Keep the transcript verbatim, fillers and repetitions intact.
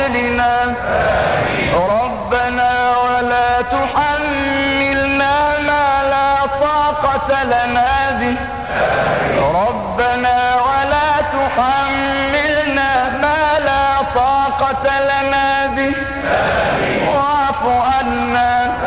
أعمالنا. ربنا ولا تحملنا ما لا طاقة لنا به. ربنا ولا تحملنا ما لا طاقة لنا